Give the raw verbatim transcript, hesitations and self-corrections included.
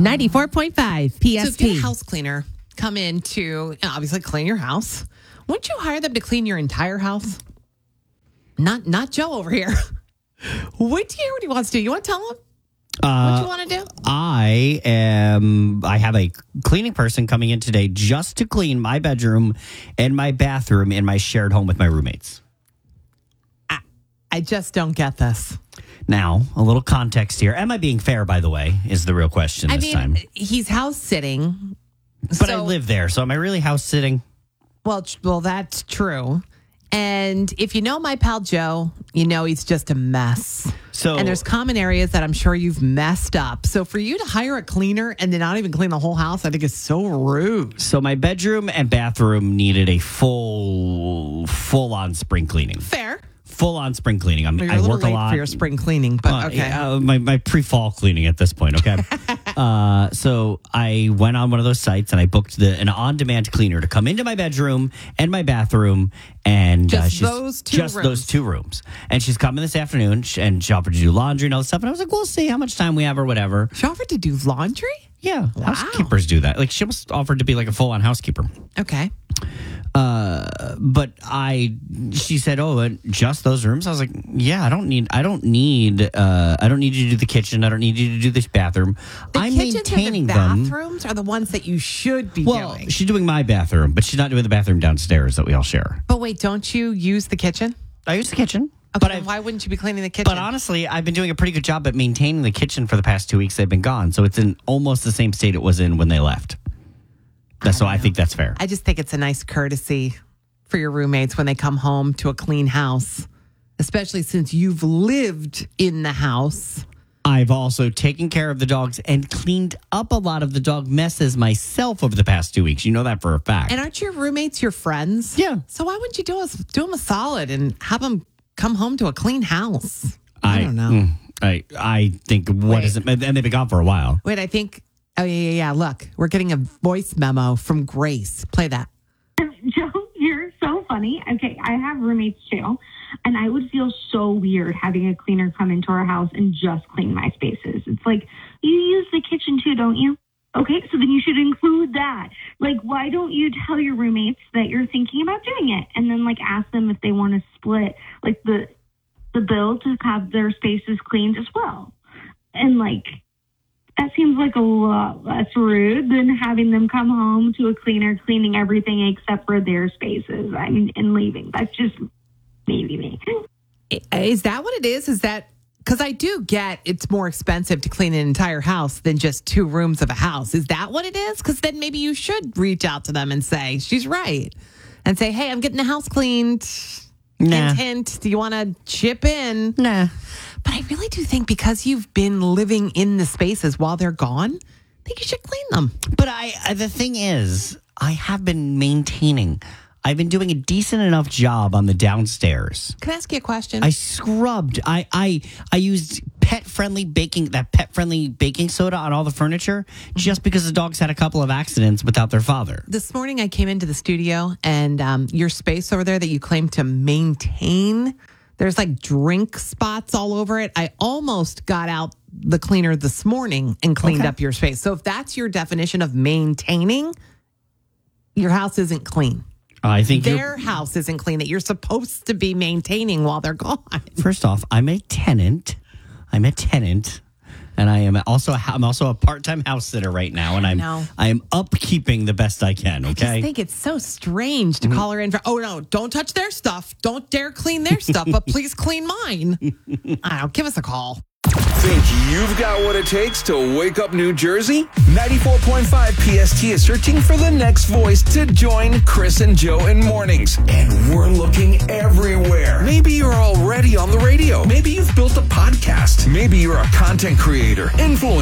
ninety-four point five P S T. So if you had a house cleaner come in to obviously clean your house, wouldn't you hire them to clean your entire house? Not not Joe over here. What do you hear what he wants to do? You want to tell him Uh, what you want to do? I am. I have a cleaning person coming in today just to clean my bedroom and my bathroom in my shared home with my roommates. I, I just don't get this. Now, a little context here. Am I being fair, by the way, is the real question I this mean, time. he's house sitting. But I live there, so am I really house sitting? Well, tr- well, that's true. And if you know my pal Joe, you know he's just a mess. So, and there's common areas that I'm sure you've messed up. So for you to hire a cleaner and then not even clean the whole house, I think is so rude. so my bedroom and bathroom needed a full, full-on spring cleaning. Fair. Full-on spring cleaning. I'm, Well, you're I a little work a late lot. for your spring cleaning, but Uh, okay. uh, my, my pre-fall cleaning at this point, okay? uh, so I went on one of those sites and I booked the an on-demand cleaner to come into my bedroom and my bathroom and Just uh, she's, those two just rooms. those two rooms. And she's coming this afternoon sh- and she offered to do laundry and all this stuff. And I was like, we'll see how much time we have or whatever. She offered to do laundry? Yeah, Wow. housekeepers do that. Like she was offered to be like a full-on housekeeper. Okay. Uh, but I, she said, "Oh, and just those rooms." I was like, "Yeah, I don't need, I don't need, uh, I don't need you to do the kitchen. I don't need you to do this bathroom. The I'm kitchens maintaining and the them." bathrooms are the ones that you should be Well, doing. she's doing my bathroom, but she's not doing the bathroom downstairs that we all share. But wait, don't you use the kitchen? I use the kitchen, Okay, but then I've, why wouldn't you be cleaning the kitchen? but honestly, I've been doing a pretty good job at maintaining the kitchen for the past two weeks. They've been gone, so it's in almost the same state it was in when they left. That's so I think that's fair. I just think it's a nice courtesy for your roommates when they come home to a clean house, especially since you've lived in the house. I've also taken care of the dogs and cleaned up a lot of the dog messes myself over the past two weeks. You know that for a fact. And aren't your roommates your friends? Yeah. So why wouldn't you do us do them a solid and have them come home to a clean house? I, don't know. mm, I I think what Wait. is it? And they've been gone for a while. Wait, I think. Oh yeah, yeah, yeah. Look, we're getting a voice memo from Grace. Play that. Joe, you're so funny. Okay, I have roommates too, and I would feel so weird having a cleaner come into our house and just clean my spaces. It's like, you use the kitchen too, don't you? Okay, so then you should include that. Like, why don't you tell your roommates that you're thinking about doing it, and then like ask them if they want to split like the the bill to have their spaces cleaned as well, and like. That seems like a lot less rude than having them come home to a cleaner cleaning everything except for their spaces. I mean, and leaving. That's just maybe me. Is that what it is? Is that because I do get it's more expensive to clean an entire house than just two rooms of a house? Is that what it is? Because then maybe you should reach out to them and say, she's right. And say, hey, I'm getting the house cleaned. Nah. Hint, hint. Do you want to chip in? Nah. But I really do think because you've been living in the spaces while they're gone, I think you should clean them. But I, I the thing is, I have been maintaining. I've been doing a decent enough job on the downstairs. Can I ask you a question? I scrubbed. I I I used pet friendly baking that pet friendly baking soda on all the furniture just because the dogs had a couple of accidents without their father. This morning I came into the studio and um, your space over there that you claim to maintain, there's like drink spots all over it. I almost got out the cleaner this morning and cleaned Okay. up your space. So if that's your definition of maintaining, your house isn't clean. I think you're- Their house isn't clean that you're supposed to be maintaining while they're gone. First off, I'm a tenant. I'm a tenant. And I am also a, I'm also a part-time house sitter right now, and I'm know. I am upkeeping the best I can. I Okay, just think it's so strange to call her in for, oh, no, don't touch their stuff. Don't dare clean their stuff, but please clean mine. I don't give us a call. Think you've got what it takes to wake up New Jersey? ninety-four point five P S T is searching for the next voice to join Chris and Joe in mornings. And we're looking everywhere. Maybe you're already on the radio. Maybe you've built a podcast. Maybe you're a content creator, influencer.